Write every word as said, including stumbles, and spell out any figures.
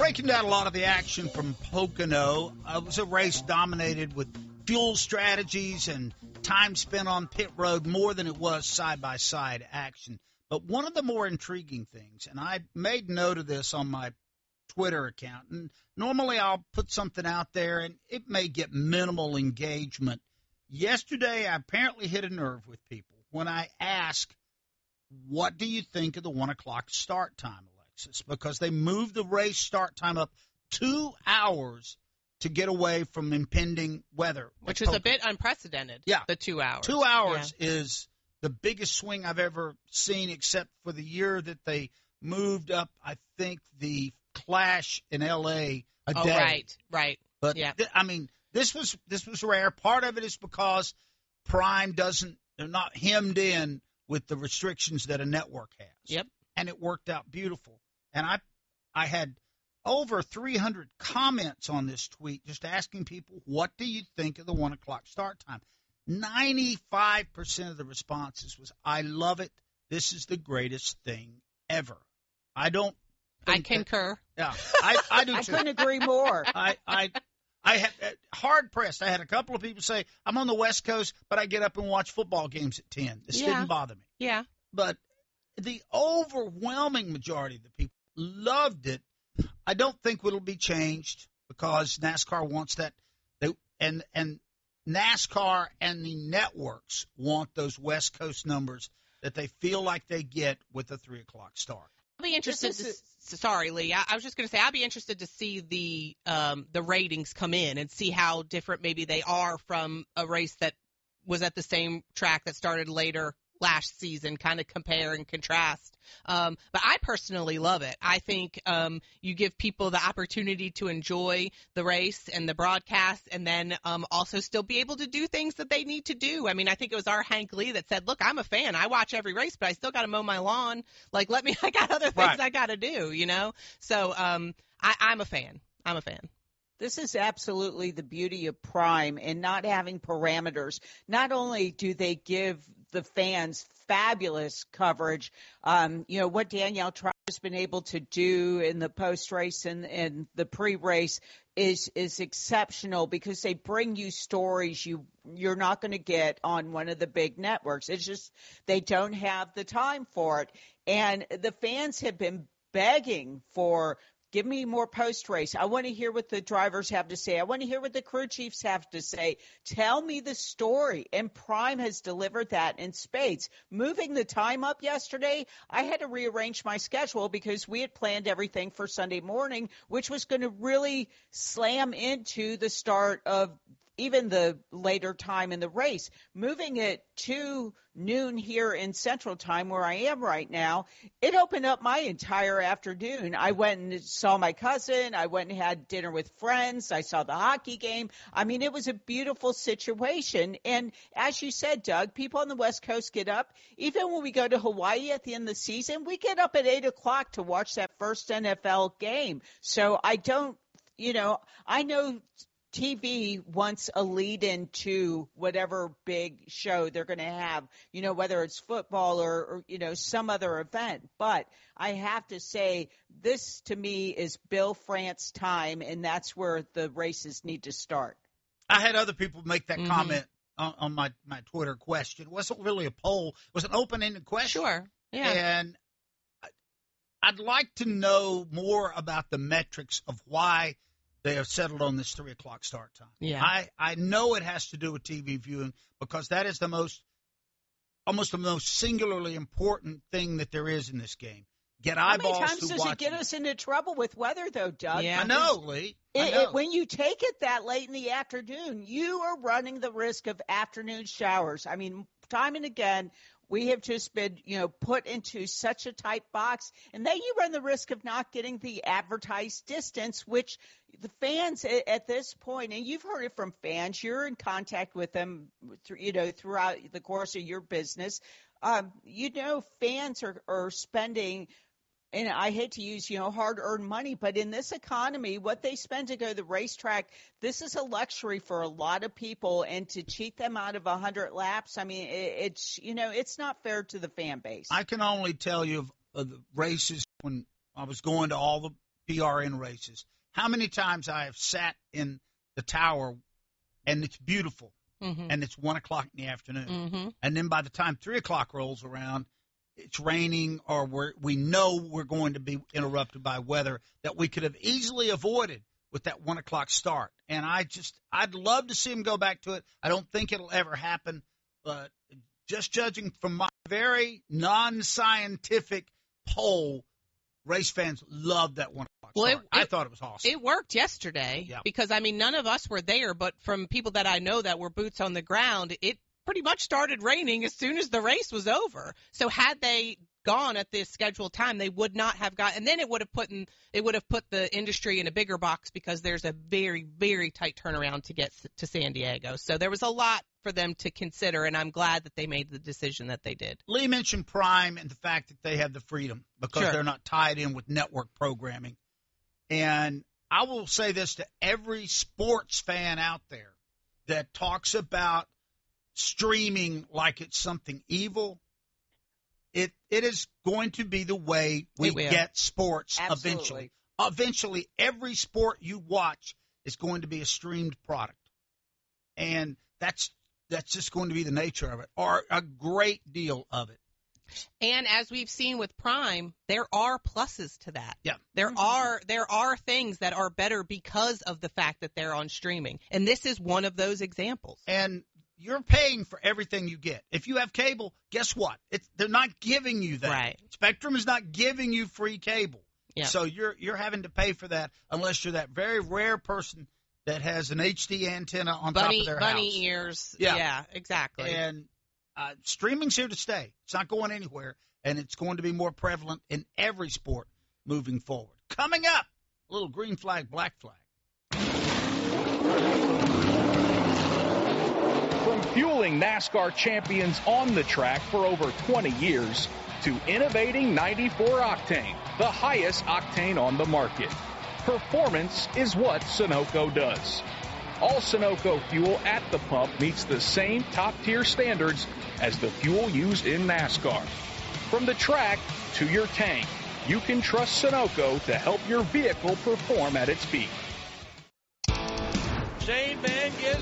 breaking down a lot of the action from Pocono. Uh, it was a race dominated with fuel strategies and time spent on pit road more than it was side-by-side action. But one of the more intriguing things, and I made note of this on my Twitter account, and normally I'll put something out there and it may get minimal engagement. Yesterday, I apparently hit a nerve with people when I asked, what do you think of the one o'clock start time, Alexis? Because they moved the race start time up two hours to get away from impending weather. Which is a bit unprecedented, yeah. the two hours. Two hours yeah. is the biggest swing I've ever seen, except for the year that they moved up, I think, the Clash in L A a oh, day. right, right. But, yeah. th- I mean, this was this was rare. Part of it is because Prime doesn't, they're not hemmed in with the restrictions that a network has. Yep. And it worked out beautiful. And I I had over three hundred comments on this tweet just asking people, what do you think of the one o'clock start time? ninety-five percent of the responses was, I love it. This is the greatest thing ever. I don't I concur. That, yeah, I, I do too. I couldn't agree more. I, I, I had hard pressed. I had a couple of people say, I'm on the West Coast, but I get up and watch football games at ten. This yeah. didn't bother me. Yeah. But the overwhelming majority of the people loved it. I don't think it'll be changed because NASCAR wants that. They, and, and NASCAR and the networks want those West Coast numbers that they feel like they get with the three o'clock start. I'll be interested to – sorry, Lee. I, I was just going to say I'll be interested to see the um, the ratings come in and see how different maybe they are from a race that was at the same track that started later last season, kind of compare and contrast. Um, but I personally love it. I think um, you give people the opportunity to enjoy the race and the broadcast and then um, also still be able to do things that they need to do. I mean, I think it was our Hank Lee that said, look, I'm a fan. I watch every race, but I still got to mow my lawn. Like, let me, I got other things right. I got to do, you know? So um, I, I'm a fan. I'm a fan. This is absolutely the beauty of Prime and not having parameters. Not only do they give the fans fabulous coverage, um, you know, what Danielle Trout has been able to do in the post-race and, and the pre-race is is exceptional because they bring you stories you, you're not going to get on one of the big networks. It's just they don't have the time for it. And the fans have been begging for give me more post-race. I want to hear what the drivers have to say. I want to hear what the crew chiefs have to say. Tell me the story. And Prime has delivered that in spades. Moving the time up yesterday, I had to rearrange my schedule because we had planned everything for Sunday morning, which was going to really slam into the start of even the later time in the race. Moving it to noon here in Central Time, where I am right now, it opened up my entire afternoon. I went and saw my cousin. I went and had dinner with friends. I saw the hockey game. I mean, it was a beautiful situation. And as you said, Doug, people on the West Coast get up. Even when we go to Hawaii at the end of the season, we get up at eight o'clock to watch that first N F L game. So I don't, you know, I know T V wants a lead into whatever big show they're going to have, you know, whether it's football or, or, you know, some other event. But I have to say, this to me is Bill France time, and that's where the races need to start. I had other people make that mm-hmm. comment on, on my, my Twitter question. It wasn't really a poll. It was an open-ended question. Sure, yeah. And I'd like to know more about the metrics of why they have settled on this three o'clock start time. Yeah. I, I know it has to do with T V viewing because that is the most, almost the most singularly important thing that there is in this game. Get eyeballs How many times to does watch it get us into trouble with weather, though, Doug? Yeah. I know, Lee. I It, know. it, when you take it that late in the afternoon, you are running the risk of afternoon showers. I mean, time and again, we have just been, you know, put into such a tight box. And then you run the risk of not getting the advertised distance, which the fans at, at this point, and you've heard it from fans, you're in contact with them, through, you know, throughout the course of your business. Um, you know, fans are, are spending, and I hate to use, you know, hard-earned money, but in this economy, what they spend to go to the racetrack, this is a luxury for a lot of people, and to cheat them out of one hundred laps, I mean, it, it's, you know, it's not fair to the fan base. I can only tell you of, of the races when I was going to all the P R N races, how many times I have sat in the tower and it's beautiful Mm-hmm. and it's one o'clock in the afternoon. Mm-hmm. And then by the time three o'clock rolls around, it's raining or we're, we know we're going to be interrupted by weather that we could have easily avoided with that one o'clock start. And I just, I'd love to see them go back to it. I don't think it'll ever happen, but just judging from my very non-scientific poll, race fans love that one o'clock Well, start. it- I it- thought it was awesome. It worked yesterday Yeah. because, I mean, none of us were there, but from people that I know that were boots on the ground, it pretty much started raining as soon as the race was over. So had they gone at this scheduled time, they would not have got, and then it would have put in, it would have put the industry in a bigger box because there's a very, very tight turnaround to get s- to San Diego. So there was a lot for them to consider, and I'm glad that they made the decision that they did. Lee mentioned Prime and the fact that they have the freedom because Sure. they're not tied in with network programming. And I will say this to every sports fan out there that talks about streaming like it's something evil. It it is going to be the way we It will. get sports Absolutely. eventually. Eventually, every sport you watch is going to be a streamed product. And that's that's just going to be the nature of it, or a great deal of it. And as we've seen with Prime, there are pluses to that. Yeah. There are there are things that are better because of the fact that they're on streaming. And this is one of those examples. And you're paying for everything you get. If you have cable, guess what? It's, they're not giving you that. Right. Spectrum is not giving you free cable. Yeah. So you're you're having to pay for that unless you're that very rare person that has an H D antenna on Bunny top of their bunny house. ears. Yeah. Yeah, exactly. And uh, streaming's here to stay. It's not going anywhere, and it's going to be more prevalent in every sport moving forward. Coming up, a little green flag, black flag. From fueling NASCAR champions on the track for over twenty years to innovating ninety-four octane, the highest octane on the market. Performance is what Sunoco does. All Sunoco fuel at the pump meets the same top-tier standards as the fuel used in NASCAR. From the track to your tank, you can trust Sunoco to help your vehicle perform at its peak. Shane Van Gisbergen